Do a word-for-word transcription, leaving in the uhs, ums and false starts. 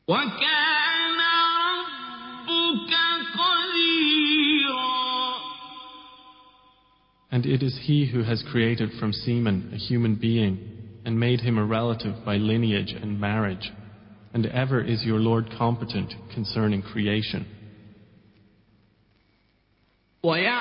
وَكَانَ رَبُّكَ قَدِيرًا. And it is He who has created from semen a human being and made him a relative by lineage and marriage, and ever is your Lord competent concerning creation.